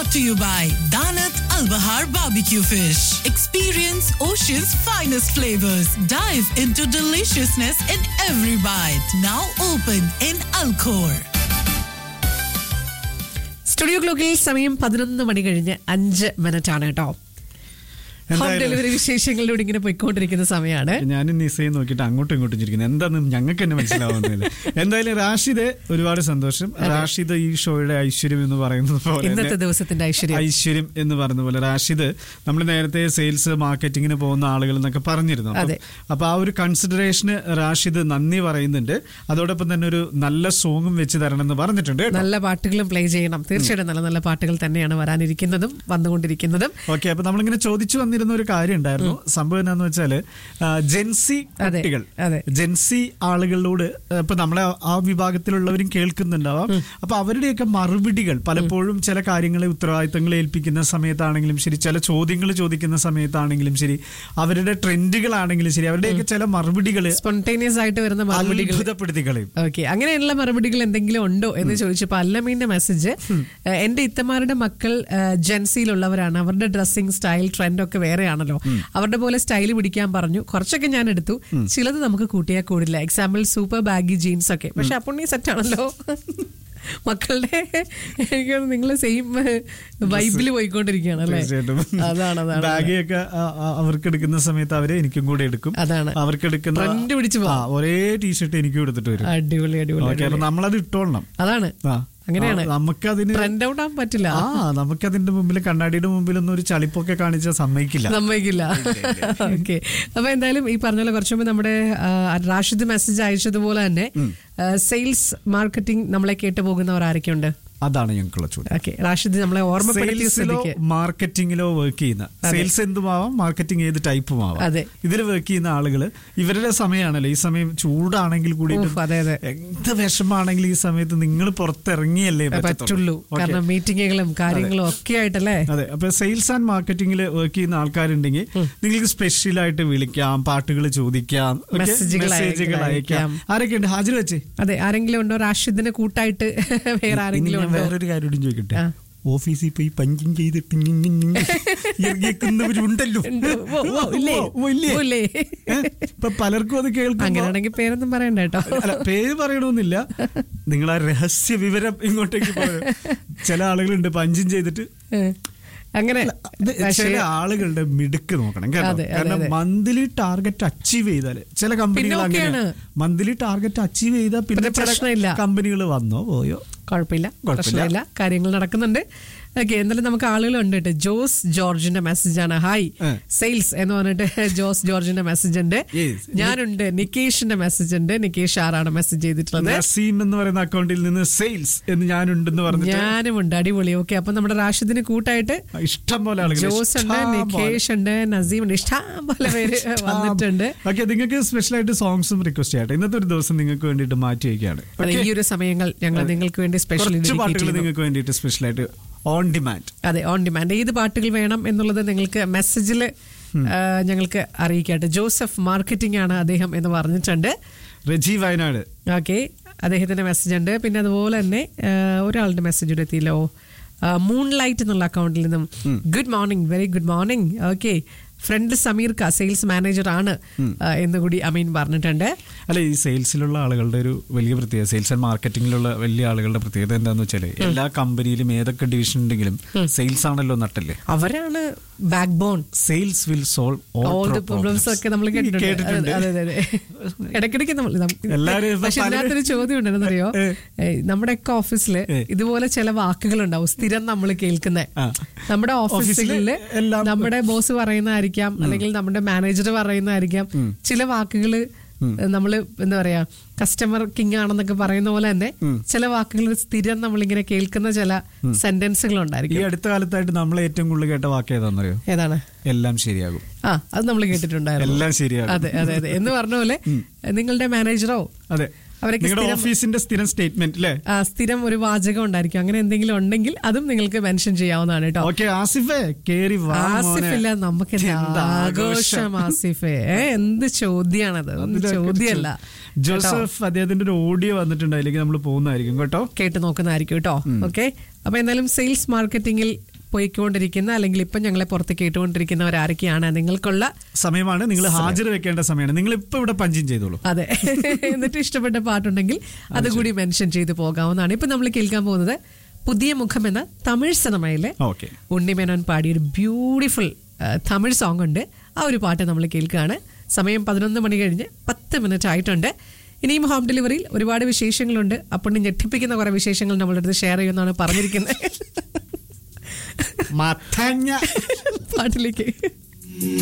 brought to you by Danat Al Bahar Barbecue Fish. Experience Ocean's finest flavors. Dive into deliciousness in every bite. Now open in Alcor. Studio ക്ലോക്കിൽ സമയം 11 മണി കഴിഞ്ഞ് 5 minute ആണ് കേട്ടോ. Home delivery വിശേഷങ്ങളിലൂടെ ഇങ്ങനെ പോയിക്കൊണ്ടിരിക്കുന്ന സമയമാണ്. ഞാനും നിസയും നോക്കിയിട്ട് അങ്ങോട്ടും ഇങ്ങോട്ടും ചിരിക്കുന്നത് എന്താണെന്ന് ഞങ്ങൾക്ക് തന്നെ മനസ്സിലാവുന്നില്ല. എന്തായാലും റാഷിദ് ഒരുപാട് സന്തോഷം. റാഷിദ് ഈ ഷോയുടെ ഐശ്വര്യം എന്ന് പറയുന്നത് പോലെ ഇന്നത്തെ ദിവസത്തിന്റെ ഐശ്വര്യം എന്ന് പറയുന്ന പോലെ റാഷിദ് നമ്മൾ നേരത്തെ സെയിൽസ് മാർക്കറ്റിങ്ങിന് പോകുന്ന ആളുകൾ എന്നൊക്കെ പറഞ്ഞിരുന്നു. അപ്പൊ ആ ഒരു കൺസിഡറേഷന് റാഷിദ് നന്ദി പറയുന്നുണ്ട്. അതോടൊപ്പം തന്നെ ഒരു നല്ല സോങ്ങും വെച്ച് തരണം എന്ന് പറഞ്ഞിട്ടുണ്ട്. നല്ല പാട്ടുകളും പ്ലേ ചെയ്യണം. തീർച്ചയായിട്ടും നല്ല നല്ല പാട്ടുകൾ തന്നെയാണ് വരാനിരിക്കുന്നതും വന്നുകൊണ്ടിരിക്കുന്നതും. ഓക്കെ, അപ്പൊ നമ്മളിങ്ങനെ ചോദിച്ചു വന്നിരുന്ന ഒരു കാര്യം ഉണ്ടായിരുന്നു. സംഭവം എന്താന്ന് വെച്ചാല് ജെൻസി കുട്ടികൾ, ജെൻസി ആളുകളോട് ഇപ്പൊ നമ്മളെ ആ വിഭാഗത്തിലുള്ളവരും കേൾക്കുന്നുണ്ടാവാം. അപ്പൊ അവരുടെയൊക്കെ മറുപടികൾ പലപ്പോഴും ചില കാര്യങ്ങളെ ഉത്തരവാദിത്തങ്ങൾ ഏൽപ്പിക്കുന്ന സമയത്താണെങ്കിലും ശരി, ചില ചോദ്യങ്ങൾ ചോദിക്കുന്ന സമയത്താണെങ്കിലും ശരി, അവരുടെ ട്രെൻഡുകളാണെങ്കിലും ശരി, അവരുടെയൊക്കെ ചില മറുപടികൾ സ്പോണ്ടേനിയസ് ആയിട്ട് വരുന്ന മറുപടികൾ അത്ഭുതപ്പെടുത്തിക്കളയും. ഓക്കെ, അങ്ങനെയുള്ള മറുപടികൾ എന്തെങ്കിലും ഉണ്ടോ എന്ന് ചോദിച്ചപ്പോൾ അല്ലമീന്റെ മെസ്സേജ്, എന്റെ ഇത്തമാരുടെ മക്കൾ ജെൻസിയിലുള്ളവരാണ്. അവരുടെ ഡ്രസ്സിംഗ് സ്റ്റൈൽ ട്രെൻഡ് ഒക്കെ വേറെയാണല്ലോ. അവരുടെ പോലെ സ്റ്റൈൽ പിടിക്കാൻ പറഞ്ഞു. കുറച്ചൊക്കെ ഞാൻ എടുത്തു, ചിലത് നമുക്ക് കൂട്ടിയാൽ കൂടില്ല. എക്സാമ്പിൾ സൂപ്പർ ബാഗി ജീൻസ് ഒക്കെ. പക്ഷെ അപ്പോൾ നീ സെറ്റ് ആണല്ലോ. മക്കളുടെ എനിക്ക് നിങ്ങൾ സെയിം വൈബില് പോയിക്കൊണ്ടിരിക്കുകയാണ് അല്ലേ? അതാണ് ബാഗിയൊക്കെ അവർക്ക് എടുക്കുന്ന സമയത്ത് അവരെ എനിക്കും കൂടെ എടുക്കും. അതാണ് അവർക്ക് എടുക്കുന്ന പിടിച്ചു ഒരേ ടീഷർട്ട് എനിക്കും എടുത്തിട്ട് വരും. അടിപൊളി അടിപൊളി. അപ്പൊ നമ്മളത് ഇട്ടോളണം. അതാണ് അങ്ങനെയാണ്. നമുക്കതിന് ട്രെൻഡ് ഔട്ട് ആവാൻ പറ്റില്ല. നമുക്കതിന്റെ മുമ്പിൽ കണ്ണാടിയുടെ മുമ്പിലൊന്നും ഒരു ചളിപ്പൊക്കെ കാണിച്ചാൽ സമ്മതിക്കില്ല. ഓക്കെ, അപ്പൊ എന്തായാലും ഈ പറഞ്ഞ പോലെ കുറച്ചു മുമ്പ് നമ്മുടെ റാഷിദ് മെസ്സേജ് അയച്ചതുപോലെ തന്നെ സെയിൽസ് മാർക്കറ്റിംഗ് നമ്മളെ കേട്ടു പോകുന്നവർ ആരൊക്കെയുണ്ട്? അതാണ് ഞങ്ങൾക്കുള്ള ചോദ്യം. ഓക്കെ, റാഷിദ് നമ്മളെ ഓർമ്മപ്പെടുത്തിയ സ്ഥിതിക്ക് മാർക്കറ്റിംഗിലോ വർക്ക് ചെയ്യുന്ന, സെയിൽസ് എന്തുമാവാം, മാർക്കറ്റിംഗ് ഏത് ടൈപ്പും ആവാം, ഇതിൽ വർക്ക് ചെയ്യുന്ന ആളുകൾ ഇവരുടെ സമയമാണല്ലോ. ഈ സമയം ചൂടാണെങ്കിൽ കൂടി എന്ത് വിഷമാണെങ്കിൽ ഈ സമയത്ത് നിങ്ങൾ പുറത്തിറങ്ങിയല്ലേ പറ്റുള്ളൂ. കാരണം മീറ്റിങ്ങുകളും കാര്യങ്ങളും ഒക്കെ ആയിട്ടല്ലേ. അതെ, അപ്പൊ സെയിൽസ് ആൻഡ് മാർക്കറ്റിംഗിൽ വർക്ക് ചെയ്യുന്ന ആൾക്കാരുണ്ടെങ്കിൽ നിങ്ങൾക്ക് സ്പെഷ്യലായിട്ട് വിളിക്കാം, പാട്ടുകൾ ചോദിക്കാം, മെസ്സേജുകൾ അയക്കാം. ആരൊക്കെയുണ്ട്? ഹാജർ വെച്ചേ. അതെ, ആരെങ്കിലും ഉണ്ടോ റാഷിദിന് കൂട്ടായിട്ട്? വേറെ ആരെങ്കിലും? വേറൊരു കാര്യം ചോദിക്കട്ടെ, ഓഫീസിൽ പോയി പഞ്ചിങ് ചെയ്തിട്ട് ഇറങ്ങിയേക്കുന്നവരുണ്ടല്ലോ. ഇപ്പൊ പലർക്കും അത് കേൾക്കും. അങ്ങനെയാണെങ്കിൽ പേരൊന്നും പറയണ്ട കേട്ടോ. അല്ല, പേര് പറയണമെന്നില്ല. നിങ്ങൾ ആ രഹസ്യ വിവരം ഇങ്ങോട്ടേക്ക് പോയോ? ചില ആളുകളുണ്ട് പഞ്ചിങ് ചെയ്തിട്ട് അങ്ങനെ. ചില ആളുകളുടെ മിടുക്ക് നോക്കണം കേട്ടോ. കാരണം മന്ത്ലി ടാർഗറ്റ് അച്ചീവ് ചെയ്താല് ചില കമ്പനികൾ അങ്ങനെ മന്ത്ലി ടാർഗറ്റ് അച്ചീവ് ചെയ്താൽ പിന്നെ പ്രശ്നമില്ല. കമ്പനികൾ വന്നോ പോയോ കുഴപ്പമില്ല, പ്രശ്നമില്ല, കാര്യങ്ങൾ നടക്കുന്നുണ്ട്. ഓക്കെ, എന്തായാലും നമുക്ക് ആളുകളുണ്ട് കേട്ടോ. ജോസ് ജോർജിന്റെ മെസ്സേജ് ആണ്. ഹായ് സെയിൽസ് എന്ന് പറഞ്ഞിട്ട് ജോസ് ജോർജിന്റെ മെസ്സേജ് ഉണ്ട്. ഞാനുണ്ട്. നികേഷിന്റെ മെസ്സേജ് ഉണ്ട്. നികേഷ് ആറാണ് മെസ്സേജ് ചെയ്തിട്ടുള്ളത്. നസീം എന്ന് പറയുന്ന അക്കൗണ്ടിൽ നിന്ന് സെയിൽസ് എന്ന് ഞാനുണ്ടെന്ന് പറഞ്ഞു. ഞാനുമുണ്ട്. അടിപൊളി. ഓക്കെ, അപ്പൊ നമ്മുടെ റാഷിദിന് കൂട്ടായിട്ട് ഇഷ്ടം പോലെ ആളുകൾ, ജോസ് ഉണ്ട്, നികേഷ് ഉണ്ട്, നസീം ഉണ്ട്, ഇഷ്ടം പോലെ പേര് വന്നിട്ടുണ്ട്. ഓക്കെ, നിങ്ങൾക്ക് സ്പെഷ്യൽ ആയിട്ട് സോങ്സും റിക്വസ്റ്റ് ചെയ്യട്ടെ. ഇന്നത്തെ ഒരു ദിവസം നിങ്ങൾക്ക് വേണ്ടിയിട്ട് മാറ്റി വയ്ക്കുകയാണ്. ഈ ഒരു സമയങ്ങൾ ഞങ്ങൾ നിങ്ങൾക്ക് വേണ്ടി സ്പെഷ്യൽ പാട്ടുകൾ നിങ്ങൾക്ക് വേണ്ടിയിട്ട് സ്പെഷ്യലായിട്ട് ഓൺ ഡിമാൻഡ്. അതെ, ഓൺ ഡിമാൻഡ്. ഏത് പാട്ടുകൾ വേണം എന്നുള്ളത് നിങ്ങൾക്ക് മെസ്സേജിൽ ഞങ്ങൾക്ക് അറിയിക്കട്ടെ. ജോസഫ് മാർക്കറ്റിംഗ് ആണ് അദ്ദേഹം എന്ന് പറഞ്ഞിട്ടുണ്ട്. റജി വയനാട്. ഓക്കെ, അദ്ദേഹത്തിന്റെ മെസ്സേജ് ഉണ്ട്. പിന്നെ അതുപോലെ തന്നെ ഒരാളുടെ മെസ്സേജ് എത്തിയല്ലോ, മൂൺലൈറ്റ് എന്നുള്ള അക്കൗണ്ടിൽ നിന്നും good morning, very good morning. Okay, front Sameer ക സെയിൽസ് മാനേജർ ആണ് എന്നുകൂടി അമീൻ പറഞ്ഞിട്ടുണ്ട്. അല്ല, ഈ സെയിൽസിലുള്ള ആളുകളുടെ ഒരു വലിയ പ്രത്യേകത, സെയിൽസ് ആൻഡ് മാർക്കറ്റിംഗിലുള്ള വലിയ ആളുകളുടെ പ്രത്യേകത എന്താന്ന് വെച്ചാല് എല്ലാ കമ്പനിയിലും ഏതൊക്കെ ഡിവിഷൻ ഉണ്ടെങ്കിലും സെയിൽസ് ആണല്ലോ നട്ടല്ലേ. അവരാണ് back bone. Sales will solve all the problems ഒക്കെ നമ്മൾ കേട്ടിട്ടുണ്ട്. ഇടയ്ക്കിടയ്ക്ക് പക്ഷെ ഇതിനകത്തൊരു ചോദ്യം ഉണ്ടെന്നറിയോ, നമ്മുടെയൊക്കെ ഓഫീസില് ഇതുപോലെ ചില വാക്കുകൾ ഉണ്ടാവും സ്ഥിരം നമ്മൾ കേൾക്കുന്നത്. നമ്മുടെ ഓഫീസുകളില് നമ്മുടെ ബോസ് പറയുന്നതായിരിക്കാം, അല്ലെങ്കിൽ നമ്മുടെ മാനേജർ പറയുന്നതായിരിക്കാം. ചില വാക്കുകള് നമ്മള് എന്താ പറയാ, കസ്റ്റമർ കിങ് ആണെന്നൊക്കെ പറയുന്ന പോലെ തന്നെ ചില വാക്കുകൾ സ്ഥിരം നമ്മളിങ്ങനെ കേൾക്കുന്ന ചില സെന്റൻസുകൾ ഉണ്ടായിരിക്കും. ഈ അടുത്ത കാലത്തായിട്ട് നമ്മൾ ഏറ്റവും കൂടുതൽ കേട്ട വാക്ക് ഏതാണെന്നറിയോ? ഏതാണ്? എല്ലാം ശരിയാകും. അത് നമ്മൾ കേട്ടിട്ടുണ്ടായിരുന്നു. എല്ലാം ശരിയാകും. അതെ അതെ അതെ എന്ന് പറഞ്ഞ പോലെ നിങ്ങളുടെ മാനേജറോ അതെ ഓഫീസിന്റെ സ്ഥിരം സ്റ്റേറ്റ്മെന്റ് അല്ലേ, സ്ഥിരം ഒരു വാചകം ഉണ്ടായിരിക്കും. അങ്ങനെ എന്തെങ്കിലും ഉണ്ടെങ്കിൽ അതും നിങ്ങൾക്ക് മെൻഷൻ ചെയ്യാവുന്നതാണ് കേട്ടോ. ആസിഫില്ല, നമുക്ക് ആഘോഷം ആസിഫേ. എന്ത് ചോദ്യാണത്, ചോദ്യമല്ല. ജോസഫ് അദ്ദേഹത്തിന്റെ ഒരു ഓഡിയോ വന്നിട്ടുണ്ട്, അതിലേക്ക് നമ്മൾ പോകുന്നതായിരിക്കും കേട്ടോ, കേട്ട് നോക്കുന്നതായിരിക്കും കേട്ടോ. ഓക്കെ, അപ്പൊ എന്തായാലും സെയിൽസ് മാർക്കറ്റിംഗിൽ പോയിക്കൊണ്ടിരിക്കുന്ന അല്ലെങ്കിൽ ഇപ്പം ഞങ്ങളെ പുറത്ത് കേട്ടുകൊണ്ടിരിക്കുന്നവരാരൊക്കെയാണ് നിങ്ങൾക്കുള്ള സമയമാണ്. നിങ്ങൾ ഹാജർ വെക്കേണ്ട സമയമാണ്. നിങ്ങൾ ഇപ്പൊ ഇവിടെ പഞ്ചിങ് ചെയ്തോളൂ. അതെ, എന്നിട്ട് ഇഷ്ടപ്പെട്ട പാട്ടുണ്ടെങ്കിൽ അതുകൂടി മെൻഷൻ ചെയ്ത് പോകാവുന്നതാണ്. ഇപ്പൊ നമ്മൾ കേൾക്കാൻ പോകുന്നത് പുതിയ മുഖം എന്ന തമിഴ് സിനിമയിലെ ഉണ്ണിമേനോൻ പാടിയ ഒരു ബ്യൂട്ടിഫുൾ തമിഴ് സോങ് ഉണ്ട്. ആ ഒരു പാട്ട് നമ്മൾ കേൾക്കുകയാണ്. സമയം 11 മണി കഴിഞ്ഞ് 10 മിനിറ്റ് ആയിട്ടുണ്ട്. ഇനിയും ഹോം ഡെലിവറിയിൽ ഒരുപാട് വിശേഷങ്ങളുണ്ട്. അപ്പോൾ ഞെട്ടിപ്പിക്കുന്ന കുറെ വിശേഷങ്ങൾ നമ്മളുടെ അടുത്ത് ഷെയർ ചെയ്യുമെന്നാണ് പറഞ്ഞിരിക്കുന്നത്. പാട്ടിലേക്ക്